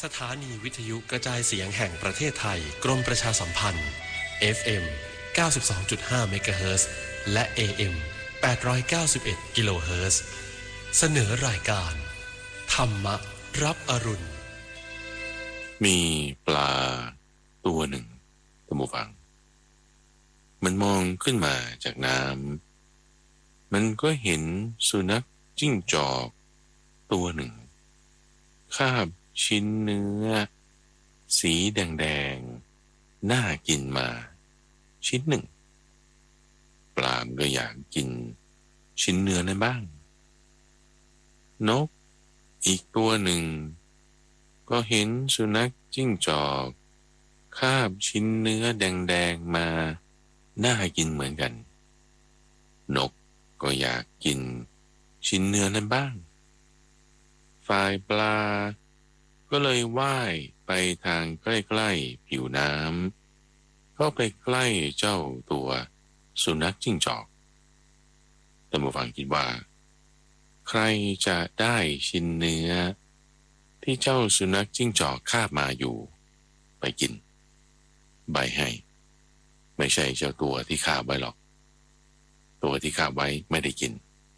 สถานีวิทยุกระจายเสียงแห่งประเทศไทยกรมประชาสัมพันธ์ FM 92.5 เมกะเฮิรตซ์และ AM 891 กิโลเฮิรตซ์เสนอรายการธรรมรับอรุณมีปลาตัวหนึ่งท่านผู้ฟังมันมองขึ้นมาจากน้ำมันก็เห็นสุนัขจิ้งจอกตัวหนึ่งคาบชิ้นเนื้อสีแดงๆน่ากินมาชิ้นหนึ่งปลามันก็อยากกินชิ้นเนื้อนั้นบ้างนกอีกตัวหนึ่งก็เห็นสุนัขจิ้งจอกคาบชิ้นเนื้อแดงๆมาน่ากินเหมือนกันนกก็อยากกินชิ้นเนื้อนั้นบ้างฝ่ายปลาก็เลยว่ายไปทางใกล้ๆผิวน้ำเข้าไปใกล้เจ้าตัวสุนัขจิ้งจอกท่านผู้ฟังคิดว่าใครจะได้ชิ้นเนื้อที่เจ้าสุนัขจิ้งจอกคาบมาอยู่ไปกินใบให้ไม่ใช่เจ้าตัวที่คาบไว้หรอกตัวที่คาบไว้ไม่ได้กิน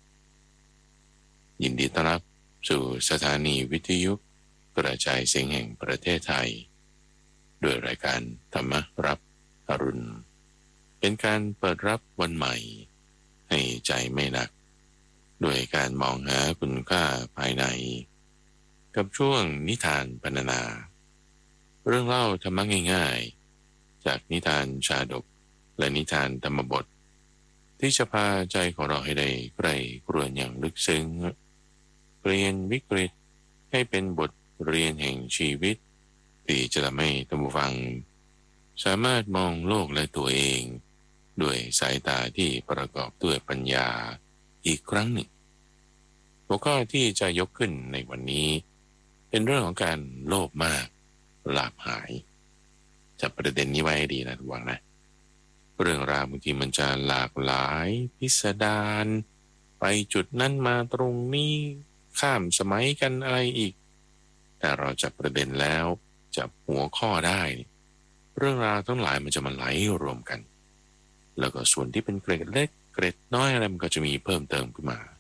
ยินดีต้อนรับสู่สถานีวิทยุกระจายเสียงแห่งประเทศไทยด้วยรายการธรรมรับอรุณเป็นการเปิดรับวันใหม่ให้ใจไม่หนักด้วยการมองหาคุณค่าภายในกับช่วงนิทานพรรณนาเรื่องเล่าธรรมะง่ายๆจากนิทานชาดกและนิทานธรรมบทที่จะพาใจของเราให้ได้ใกล้กรวนอย่างลึกซึ้งเปลี่ยนวิกฤตให้เป็นบทเรียนแห่งชีวิตที่จะทำให้ท่านผู้ฟังสามารถมองโลกและตัวเองด้วยสายตาที่ประกอบด้วยปัญญาอีกครั้งหนึ่งหัวข้อที่จะยกขึ้นในวันนี้เป็นเรื่องของการโลภมากลาภหายจับประเด็นนี้ไว้ให้ดีนะทุกท่านนะเรื่องราวบางทีมันจะหลากหลายพิสดารไปจุดนั้นมาตรงนี้ข้ามสมัยกันอะไรอีกแต่เราจับประเด็นแล้วจับหัวข้อได้เรื่องราวทั้งหลายมันจะมาไหลรวมกันแล้วก็ส่วนที่เป็นเกร็ดเล็กเกร็ดน้อยอะไรมันก็จะมีเพิ่มเติมขึ้นมา